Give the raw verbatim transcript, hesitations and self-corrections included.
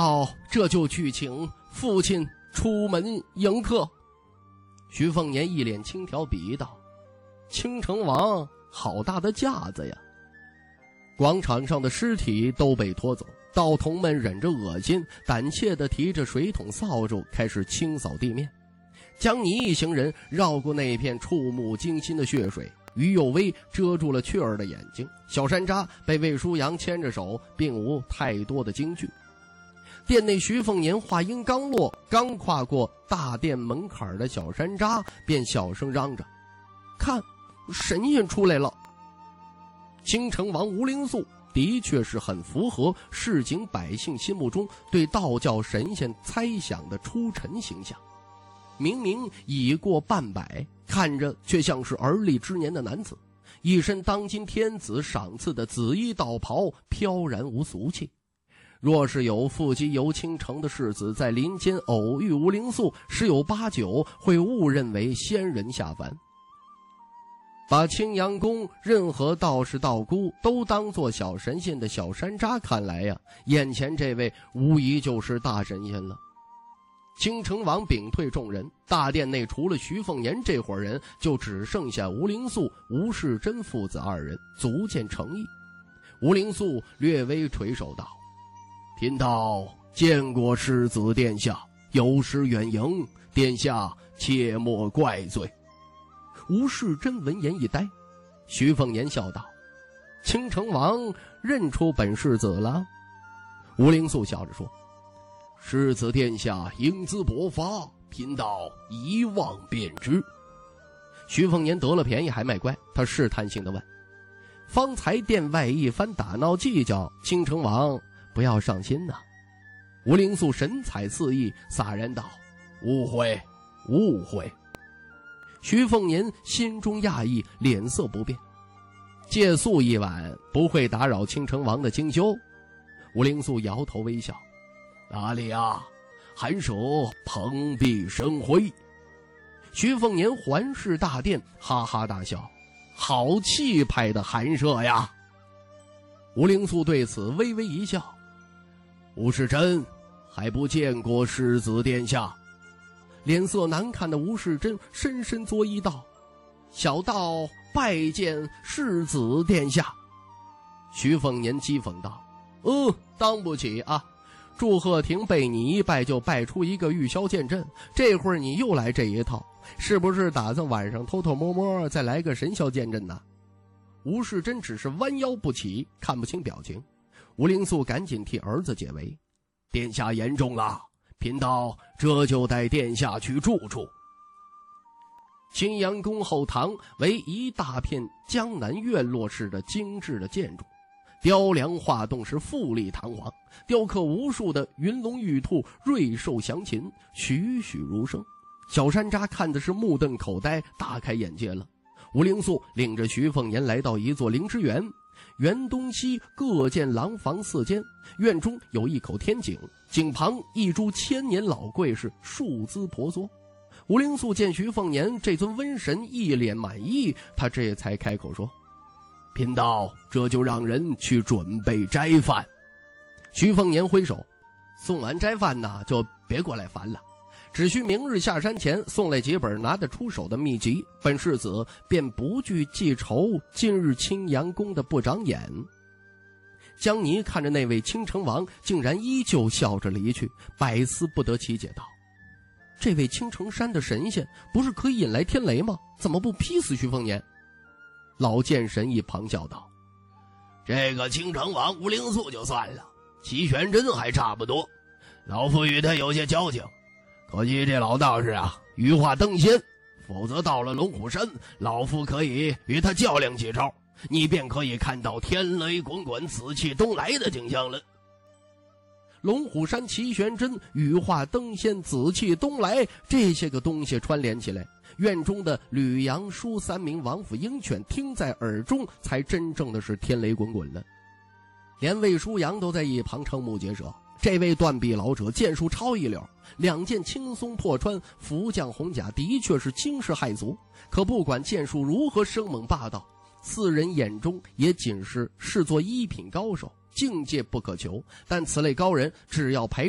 道这就去请父亲出门迎客。徐凤年一脸轻佻鄙夷道：青城王好大的架子呀！广场上的尸体都被拖走，道童们忍着恶心，胆怯地提着水桶扫帚开始清扫地面。江泥一行人绕过那片触目惊心的血水，于有为遮住了雀儿的眼睛，小山楂被魏舒阳牵着手，并无太多的惊惧。殿内徐凤年话音刚落，刚跨过大殿门槛的小山楂便小声嚷着：看，神仙出来了！青城王吴灵素的确是很符合市井百姓心目中对道教神仙猜想的出尘形象，明明已过半百，看着却像是而立之年的男子，一身当今天子赏赐的紫衣道袍，飘然无俗气。若是有富集游青城的世子在林间偶遇吴灵素，十有八九会误认为仙人下凡。把青阳宫任何道士道姑都当作小神仙的小山楂看来呀，眼前这位无疑就是大神仙了。青城王屏退众人，大殿内除了徐凤年这伙人，就只剩下吴灵素、吴世贞父子二人，足见诚意。吴灵素略微垂首道：贫道见过世子殿下，有失远迎，殿下切莫怪罪。吴世贞闻言一呆，徐凤年笑道：青城王认出本世子了？吴灵素笑着说：世子殿下英姿勃发，贫道一望便知。徐凤年得了便宜还卖乖，他试探性地问：方才殿外一番打闹计较，青城王不要上心呐。吴灵素神采四溢，洒然道：误会误会。徐凤年心中讶异，脸色不变。借宿一晚不会打扰青城王的精修。吴灵素摇头微笑：哪里啊，寒舍蓬荜生辉。徐凤年环视大殿，哈哈大笑：好气派的寒舍呀！吴灵素对此微微一笑：吴世贞还不见过世子殿下。脸色难看的吴世贞深深作揖道：小道拜见世子殿下。徐凤年讥讽道：嗯，当不起啊，祝贺亭被你一拜就拜出一个玉箫剑阵，这会儿你又来这一套，是不是打算晚上偷偷摸摸再来个神霄剑阵呢？吴世贞只是弯腰不起，看不清表情。吴灵素赶紧替儿子解围：殿下言重了，贫道这就带殿下去住住。青阳宫后堂为一大片江南院落式的精致的建筑，雕梁画栋是富丽堂皇，雕刻无数的云龙玉兔、瑞兽祥禽，栩栩如生。小山楂看的是目瞪口呆，大开眼界了。吴灵素领着徐凤年来到一座灵芝园，园东西各建廊房四间，院中有一口天井，井旁一株千年老桂是树姿婆娑。吴灵素见徐凤年这尊瘟神一脸满意，他这才开口说：贫道这就让人去准备斋饭。徐凤年挥手：送完斋饭呢，就别过来烦了，只需明日下山前送来几本拿得出手的秘籍，本世子便不惧记仇今日青阳宫的不长眼。江泥看着那位青城王竟然依旧笑着离去，百思不得其解道：这位青城山的神仙不是可以引来天雷吗？怎么不劈死徐凤年？老剑神一旁叫道：这个青城王吴灵素就算了，齐玄真还差不多，老夫与他有些交情，可惜这老道士啊，羽化登仙，否则到了龙虎山，老夫可以与他较量几招，你便可以看到天雷滚滚、紫气东来的景象了。龙虎山、齐玄真、羽化登仙、紫气东来，这些个东西串联起来，院中的吕阳舒三名王府鹰犬听在耳中，才真正的是天雷滚滚了。连魏舒阳都在一旁瞠目结舌，这位断臂老者剑术超一流，两剑轻松破穿福将红甲，的确是惊世骇俗。可不管剑术如何生猛霸道，四人眼中也仅是视作一品高手，境界不可求。但此类高人只要排